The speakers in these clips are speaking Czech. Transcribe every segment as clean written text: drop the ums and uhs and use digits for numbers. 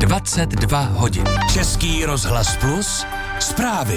22 hodin. Český rozhlas Plus, zprávy.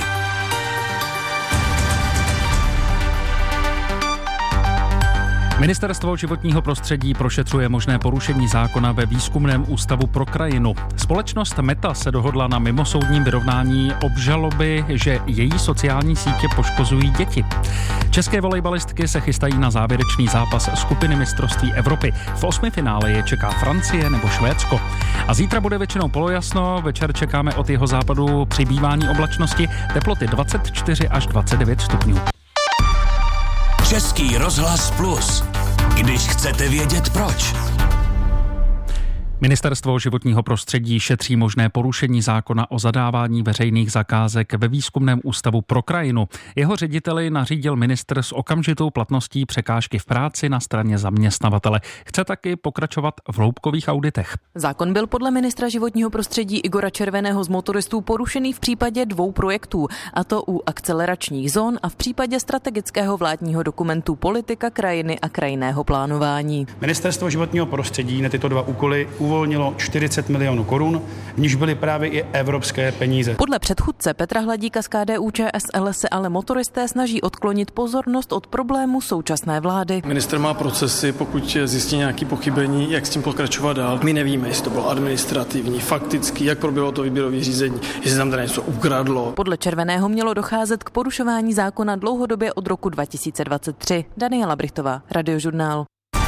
Ministerstvo životního prostředí prošetřuje možné porušení zákona ve Výzkumném ústavu pro krajinu. Společnost Meta se dohodla na mimosoudním vyrovnání obžaloby, že její sociální sítě poškozují děti. České volejbalistky se chystají na závěrečný zápas skupiny mistrovství Evropy. V osmifinále je čeká Francie nebo Švédsko. A zítra bude většinou polojasno, večer čekáme od jeho západu přibývání oblačnosti, teploty 24 až 29 stupňů. Český rozhlas Plus. Když chcete vědět proč. Ministerstvo životního prostředí šetří možné porušení zákona o zadávání veřejných zakázek ve Výzkumném ústavu pro krajinu. Jeho řediteli nařídil ministr s okamžitou platností překážky v práci na straně zaměstnavatele. Chce taky pokračovat v hloubkových auditech. Zákon byl podle ministra životního prostředí Igora Červeného z Motoristů porušený v případě 2 projektů, a to u akceleračních zón a v případě strategického vládního dokumentu Politika krajiny a krajinného plánování. Ministerstvo životního prostředí na tyto 2 úkoly uvolnilo 40 milionů korun, v níž byly právě i evropské peníze. Podle předchůdce Petra Hladíka z KDU-ČSL se ale motoristé snaží odklonit pozornost od problému současné vlády. Minister má procesy, pokud zjistí nějaké pochybení, jak s tím pokračovat dál. My nevíme, jestli to bylo administrativní, faktický, jak proběhlo to výběrové řízení, jestli tam tady něco ukradlo. Podle Červeného mělo docházet k porušování zákona dlouhodobě od roku 2023. Daniela Brichtová, Radiožurnál.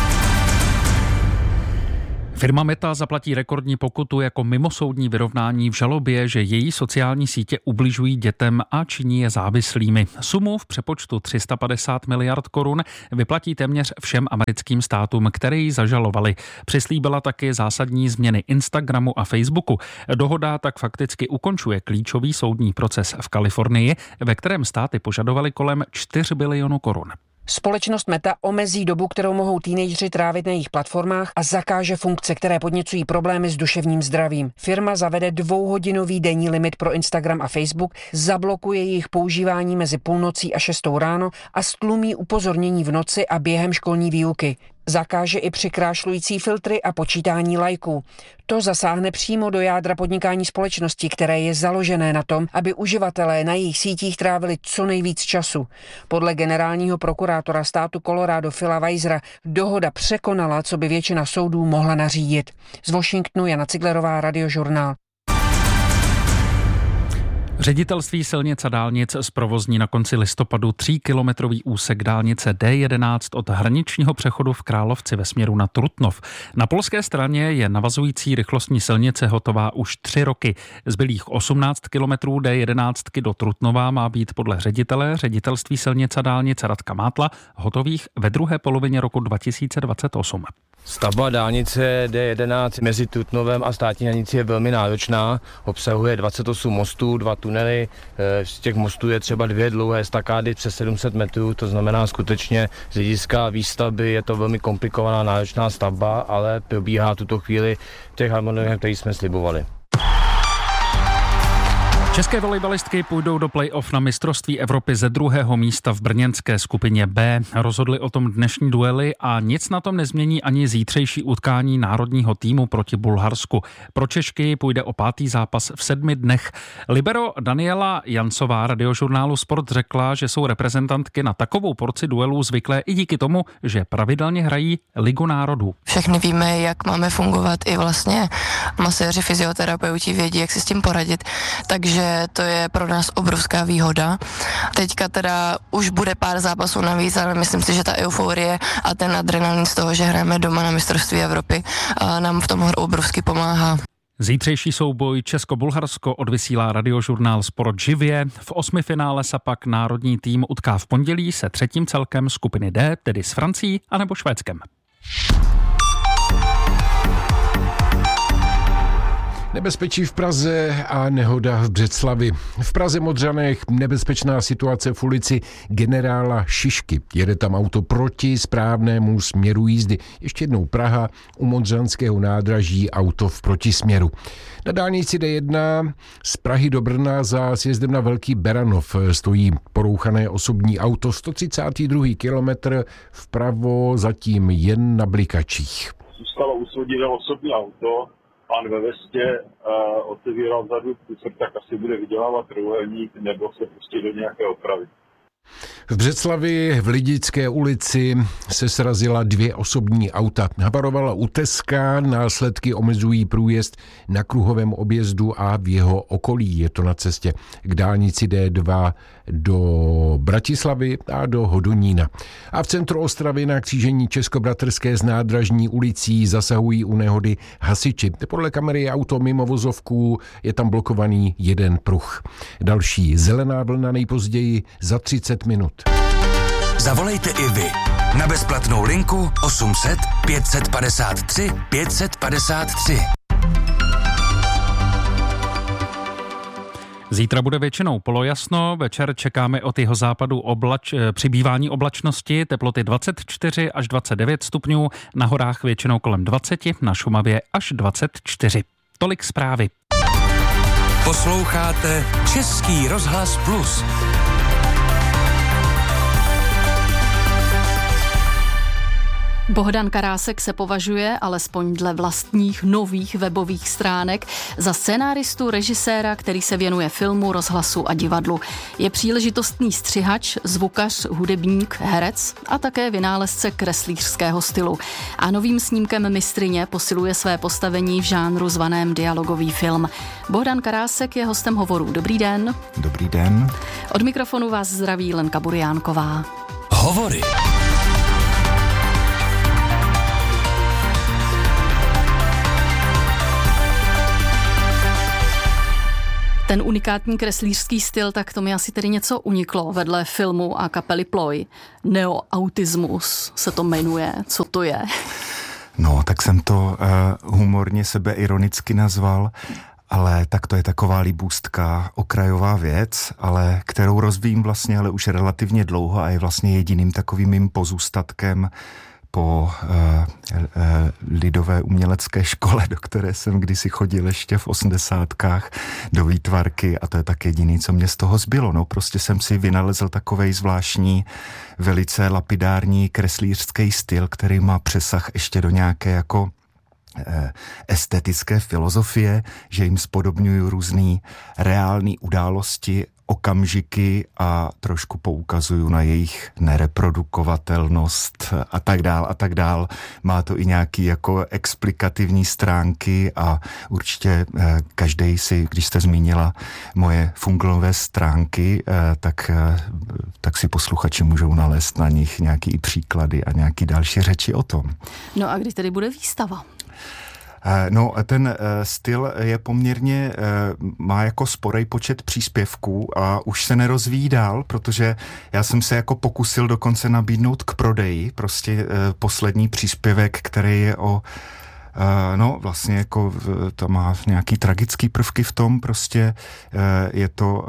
Firma Meta zaplatí rekordní pokutu jako mimosoudní vyrovnání v žalobě, že její sociální sítě ubližují dětem a činí je závislými. Sumu v přepočtu 350 miliard korun vyplatí téměř všem americkým státům, které ji zažalovali. Přislíbila taky zásadní změny Instagramu a Facebooku. Dohoda tak fakticky ukončuje klíčový soudní proces v Kalifornii, ve kterém státy požadovaly kolem 4 bilionů korun. Společnost Meta omezí dobu, kterou mohou teenageři trávit na jejich platformách a zakáže funkce, které podněcují problémy s duševním zdravím. Firma zavede 2hodinový denní limit pro Instagram a Facebook, zablokuje jejich používání mezi půlnocí a 6 ráno a stlumí upozornění v noci a během školní výuky. Zakáže i přikrášlující filtry a počítání lajků. To zasáhne přímo do jádra podnikání společnosti, které je založené na tom, aby uživatelé na jejich sítích trávili co nejvíc času. Podle generálního prokurátora státu Colorado Phila Weisera dohoda překonala, co by většina soudů mohla nařídit. Z Washingtonu Jana Ciglerová, Radiožurnál. Ředitelství silnic a dálnic zprovozní na konci listopadu 3kilometrový úsek dálnice D11 od hraničního přechodu v Královci ve směru na Trutnov. Na polské straně je navazující rychlostní silnice hotová už 3 roky. Zbylých 18 kilometrů D11 do Trutnova má být podle ředitele ředitelství silnic a dálnic Radka Mátla hotových ve druhé polovině roku 2028. Stavba dálnice D11 mezi Trutnovem a státní hranicí je velmi náročná, obsahuje 28 mostů, 2 tunely, z těch mostů je třeba 2 dlouhé estakády přes 700 metrů, to znamená skutečně z hlediska výstavby je to velmi komplikovaná náročná stavba, ale probíhá tuto chvíli v těch harmonogramech, který jsme slibovali. České volejbalistky půjdou do play-off na mistrovství Evropy ze 2. místa v brněnské skupině B. Rozhodly o tom dnešní duely a nic na tom nezmění ani zítřejší utkání národního týmu proti Bulharsku. Pro Češky půjde o 5. zápas v 7 dnech. Libero Daniela Jancová Radiožurnálu Sport řekla, že jsou reprezentantky na takovou porci duelů zvyklé i díky tomu, že pravidelně hrají Ligu národů. Všechny víme, jak máme fungovat, i vlastně maséři, fyzioterapeuti vědí, jak si s tím poradit, takže to je pro nás obrovská výhoda. Teďka teda už bude pár zápasů navíc, ale myslím si, že ta euforie a ten adrenalin z toho, že hrajeme doma na mistrovství Evropy, nám v tom obrovsky pomáhá. Zítřejší souboj Česko-Bulharsko odvysílá Radiožurnál Sport živě. V osmifinále se pak národní tým utká v pondělí se 3. celkem skupiny D, tedy s Francií anebo Švédskem. Nebezpečí v Praze a nehoda v Břeclavi. V Praze Modřanech nebezpečná situace v ulici Generála Šišky. Jede tam auto proti správnému směru jízdy. Ještě jednou Praha, u Modřanského nádraží auto v protisměru. Na dálnici D1 z Prahy do Brna za sjezdem na Velký Beranov stojí porouchané osobní auto. 132. kilometr vpravo, zatím jen na blikačích. Zůstalo usvodněné osobní auto. pán ve vestě otevíral vzadu kucek, tak asi bude vydělávat trojúhelník nebo se pustit do nějaké opravy. V Břeclavi v Lidické ulici se srazila 2 osobní auta. Havarovala u Teska, následky omezují průjezd na kruhovém objezdu a v jeho okolí. Je to na cestě k dálnici D2 do Bratislavy a do Hodonína. A v centru Ostravy na křížení Českobratrské s Nádražní ulicí zasahují u nehody hasiči. Podle kamery auto mimo vozovku, je tam blokovaný jeden pruh. Další zelená vlna nejpozději za 30 minut. Zavolejte i vy na bezplatnou linku 800 553 553. Zítra bude většinou polojasno, večer čekáme od jihozápadu přibývání oblačnosti, teploty 24 až 29 stupňů, na horách většinou kolem 20, na Šumavě až 24. Tolik zprávy. Posloucháte Český rozhlas Plus. Bohdan Karásek se považuje, alespoň dle vlastních nových webových stránek, za scenáristu, režiséra, který se věnuje filmu, rozhlasu a divadlu. Je příležitostný střihač, zvukař, hudebník, herec a také vynálezce kreslířského stylu. A novým snímkem Mistryně posiluje své postavení v žánru zvaném dialogový film. Bohdan Karásek je hostem Hovorů. Dobrý den. Dobrý den. Od mikrofonu vás zdraví Lenka Buriánková. Hovory. Ten unikátní kreslířský styl, tak to mi asi tedy něco uniklo vedle filmu a kapely Ploj. Neoautismus se to jmenuje. Co to je? No, tak jsem to humorně sebeironicky nazval, ale tak to je taková libůstka, okrajová věc, ale kterou rozvíjím vlastně ale už relativně dlouho a je vlastně jediným takovým mým pozůstatkem po lidové umělecké škole, do které jsem kdysi chodil ještě v 80kách do výtvarky a to je tak jediný, co mě z toho zbylo. No, prostě jsem si vynalezl takovej zvláštní, velice lapidární kreslířský styl, který má přesah ještě do nějaké jako estetické filozofie, že jim spodobňuju různý reální události, okamžiky a trošku poukazuju na jejich nereprodukovatelnost a tak dál. Má to i nějaký jako explikativní stránky a určitě každej si, když jste zmínila moje funglové stránky, tak si posluchači můžou nalézt na nich nějaký příklady a nějaký další řeči o tom. No a kdy tedy bude výstava? No, ten styl je poměrně, má jako sporej počet příspěvků a už se nerozvíjí dál, protože já jsem se jako pokusil dokonce nabídnout k prodeji, prostě poslední příspěvek, který je o no vlastně jako to má nějaký tragický prvky v tom, prostě je to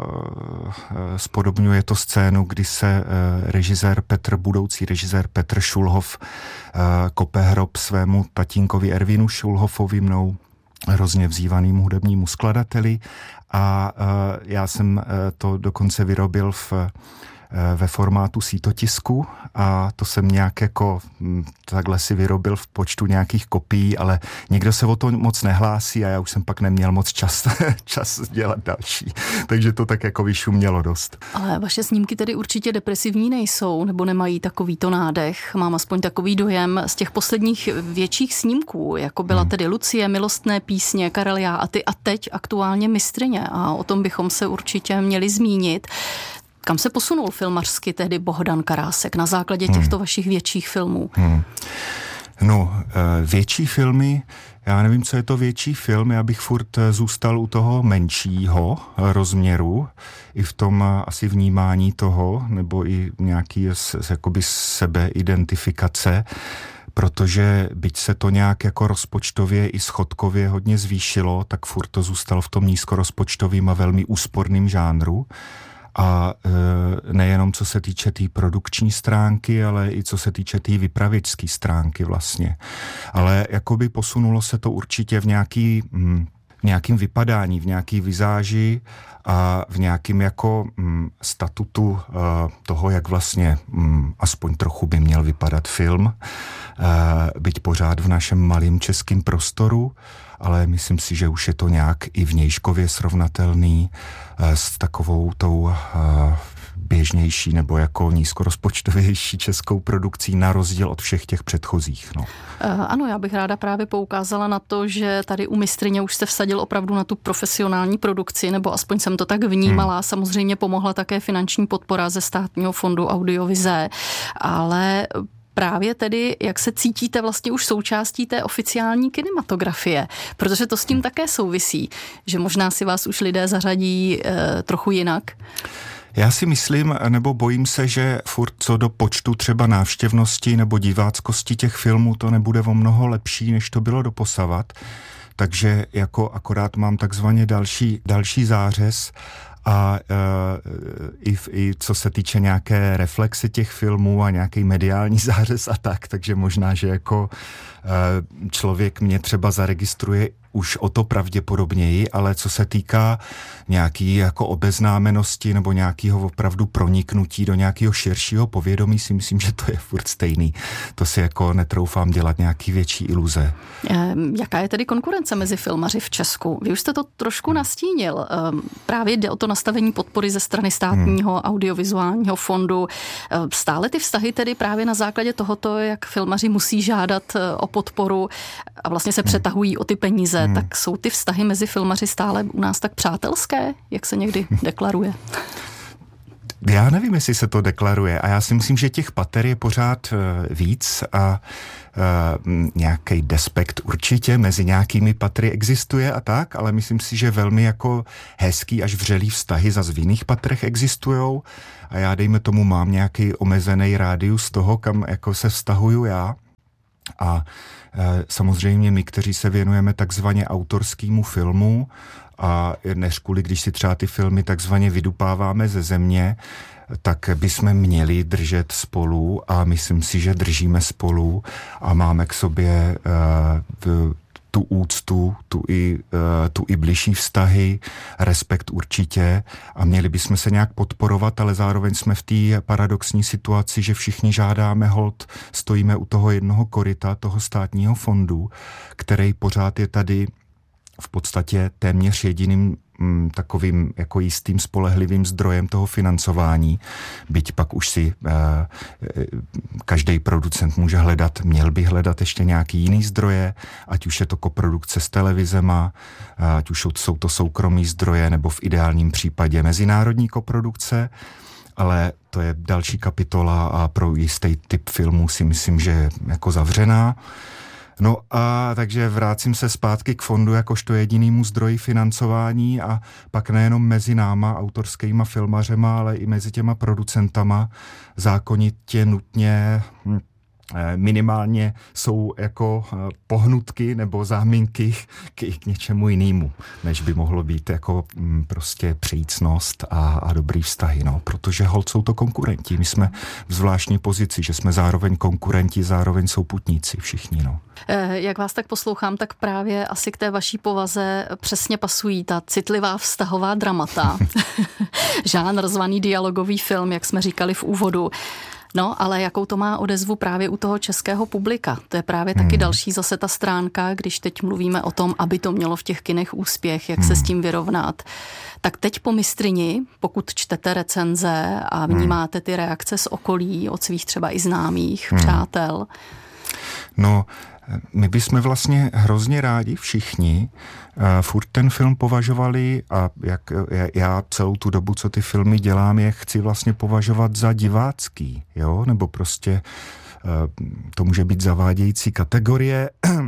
spodobňuje to scénu, kdy se budoucí režisér Petr Šulhov kope hrob svému tatínkovi Ervinu Šulhofovi, mnou hrozně vzývaným hudebnímu skladateli a já jsem to dokonce vyrobil ve formátu sítotisku a to jsem nějak jako takhle si vyrobil v počtu nějakých kopií, ale nikdo se o to moc nehlásí a já už jsem pak neměl moc čas dělat další. Takže to tak jako vyšumělo dost. Ale vaše snímky tedy určitě depresivní nejsou, nebo nemají takovýto nádech. Mám aspoň takový dojem z těch posledních větších snímků, jako byla tedy Lucie, Milostné písně, Karel, já a ty a teď aktuálně Mistryně a o tom bychom se určitě měli zmínit. Kam se posunul filmařsky tehdy Bohdan Karásek na základě těchto vašich větších filmů? No, větší filmy, já nevím, co je to větší film, já bych furt zůstal u toho menšího rozměru, i v tom asi vnímání toho, nebo i nějaký jakoby sebeidentifikace, protože byť se to nějak jako rozpočtově i schodkově hodně zvýšilo, tak furt to zůstalo v tom nízkorozpočtovým a velmi úsporným žánru. A nejenom co se týče té produkční stránky, ale i co se týče té vypravěčské stránky vlastně. Ale jakoby posunulo se to určitě v nějaký nějakým vypadání, v nějaký vizáži a v nějakým jako statutu toho, jak vlastně aspoň trochu by měl vypadat film, byť pořád v našem malém českém prostoru, ale myslím si, že už je to nějak i vnějškově srovnatelný s takovou tou běžnější nebo jako nízkorozpočtovější českou produkcí na rozdíl od všech těch předchozích. No. Ano, já bych ráda právě poukázala na to, že tady u Mistryně už se vsadil opravdu na tu profesionální produkci, nebo aspoň jsem to tak vnímala. Samozřejmě pomohla také finanční podpora ze Státního fondu audiovize, ale právě tedy, jak se cítíte vlastně už součástí té oficiální kinematografie, protože to s tím také souvisí, že možná si vás už lidé zařadí trochu jinak. Já si myslím, nebo bojím se, že furt co do počtu třeba návštěvnosti nebo diváckosti těch filmů to nebude o mnoho lepší, než to bylo doposavat. Takže jako akorát mám takzvaně další zářez a i co se týče nějaké reflexe těch filmů a nějaký mediální zářez a tak, takže možná, že jako člověk mě třeba zaregistruje už o to pravděpodobněji, ale co se týká nějaký jako obeznámenosti nebo nějakého opravdu proniknutí do nějakého širšího povědomí, si myslím, že to je furt stejný. To si jako netroufám dělat nějaký větší iluze. Jaká je tedy konkurence mezi filmaři v Česku? Vy už jste to trošku nastínil. Právě jde o to nastavení podpory ze strany Státního audiovizuálního fondu. Stále ty vztahy tedy právě na základě tohoto, jak filmaři musí žádat o podporu a vlastně se přetahují o ty peníze, tak jsou ty vztahy mezi filmaři stále u nás tak přátelské, jak se někdy deklaruje? Já nevím, jestli se to deklaruje a já si myslím, že těch pater je pořád víc a nějaký despekt určitě mezi nějakými patry existuje a tak, ale myslím si, že velmi jako hezký až vřelý vztahy zas v jiných patrech existujou a já dejme tomu mám nějaký omezený rádius toho, kam jako se vztahuju já. A samozřejmě my, kteří se věnujeme takzvaně autorskému filmu a než kvůli, když si třeba ty filmy takzvaně vydupáváme ze země, tak bychom měli držet spolu a myslím si, že držíme spolu a máme k sobě tu úctu, tu i bližší vztahy, respekt určitě a měli bychom se nějak podporovat, ale zároveň jsme v té paradoxní situaci, že všichni žádáme holt, stojíme u toho jednoho koryta, toho státního fondu, který pořád je tady v podstatě téměř jediným takovým jako jistým spolehlivým zdrojem toho financování, byť pak už si každý producent může hledat, měl by hledat ještě nějaký jiný zdroje, ať už je to koprodukce s televizema, ať už jsou to soukromí zdroje, nebo v ideálním případě mezinárodní koprodukce, ale to je další kapitola a pro jistý typ filmů si myslím, že je jako zavřená. No a takže vrátím se zpátky k fondu jakožto jedinému zdroji financování a pak nejenom mezi náma, autorskýma filmařema, ale i mezi těma producentama zákonitě nutně minimálně jsou jako pohnutky nebo záminky k něčemu jinému, než by mohlo být jako prostě přícnost a dobrý vztahy, no, protože holt jsou to konkurenti. My jsme v zvláštní pozici, že jsme zároveň konkurenti, zároveň souputníci všichni, no. Jak vás tak poslouchám, tak právě asi k té vaší povaze přesně pasují ta citlivá vztahová dramata. Žánr zvaný dialogový film, jak jsme říkali v úvodu. No, ale jakou to má odezvu právě u toho českého publika? To je právě taky další zase ta stránka, když teď mluvíme o tom, aby to mělo v těch kinech úspěch, jak se s tím vyrovnat. Tak teď po Mistryni, pokud čtete recenze a vnímáte ty reakce z okolí, od svých třeba i známých, přátel. No, my bychom vlastně hrozně rádi všichni furt ten film považovali a jak já celou tu dobu, co ty filmy dělám, je chci vlastně považovat za divácký, jo, nebo prostě to může být zavádějící kategorie.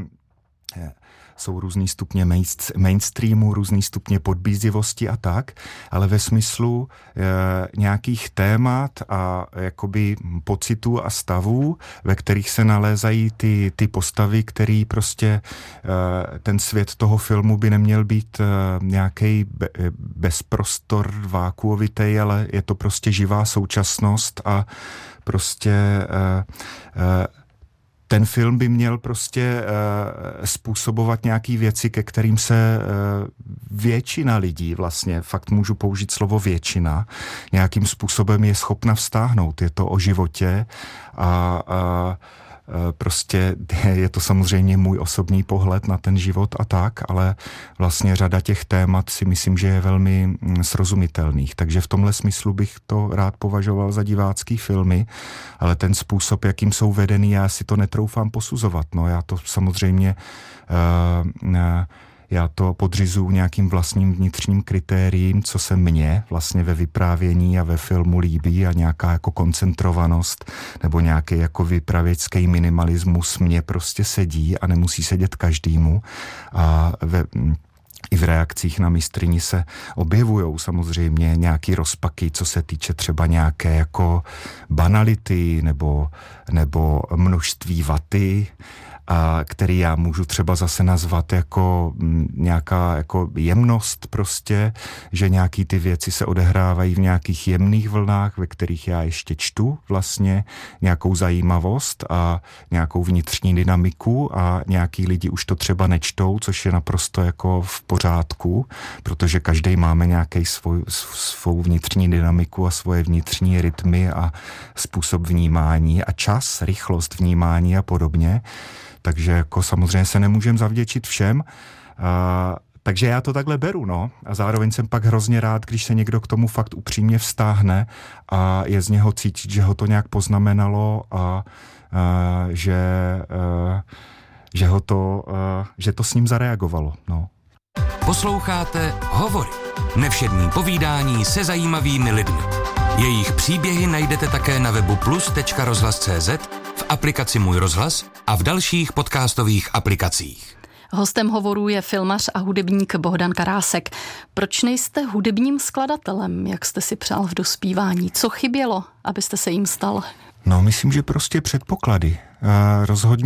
Jsou různý stupně mainstreamu, různý stupně podbízivosti a tak, ale ve smyslu nějakých témat a jakoby pocitů a stavů, ve kterých se nalézají ty postavy, který prostě ten svět toho filmu by neměl být nějaký bezprostor vákuovitej, ale je to prostě živá současnost a prostě ten film by měl prostě způsobovat nějaké věci, ke kterým se většina lidí, vlastně fakt můžu použít slovo většina, nějakým způsobem je schopna vztáhnout. Je to o životě a prostě je to samozřejmě můj osobní pohled na ten život a tak, ale vlastně řada těch témat si myslím, že je velmi srozumitelných. Takže v tomhle smyslu bych to rád považoval za divácký filmy, ale ten způsob, jakým jsou vedený, já si to netroufám posuzovat. No, já to samozřejmě já to podřizuju nějakým vlastním vnitřním kritériím, co se mně vlastně ve vyprávění a ve filmu líbí a nějaká jako koncentrovanost nebo nějaký jako vypravěcký minimalismus mně prostě sedí a nemusí sedět každému. A i v reakcích na Mistryni se objevujou samozřejmě nějaký rozpaky, co se týče třeba nějaké jako banality nebo množství vaty, který já můžu třeba zase nazvat jako nějaká jako jemnost prostě, že nějaký ty věci se odehrávají v nějakých jemných vlnách, ve kterých já ještě čtu vlastně nějakou zajímavost a nějakou vnitřní dynamiku a nějaký lidi už to třeba nečtou, což je naprosto jako v pořádku, protože každý máme nějaký svou vnitřní dynamiku a svoje vnitřní rytmy a způsob vnímání a čas, rychlost vnímání a podobně. Takže jako samozřejmě se nemůžem zavděčit všem, takže já to takhle beru, no. A zároveň jsem pak hrozně rád, když se někdo k tomu fakt upřímně vztáhne a je z něho cítit, že ho to nějak poznamenalo a že to s ním zareagovalo, no. Posloucháte Hovory. Nevšední povídání se zajímavými lidmi. Jejich příběhy najdete také na webu plus.rozhlas.cz, v aplikaci Můj rozhlas a v dalších podcastových aplikacích. Hostem Hovorů je filmař a hudebník Bohdan Karásek. Proč nejste hudebním skladatelem, jak jste si přál v dospívání? Co chybělo, abyste se jim stal? No, myslím, že prostě předpoklady. Rozhodně